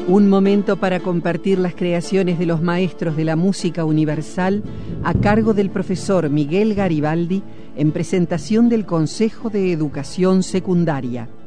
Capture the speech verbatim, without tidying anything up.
Un momento para compartir las creaciones de los maestros de la música universal a cargo del profesor Miguel Garibaldi en presentación del Consejo de Educación Secundaria.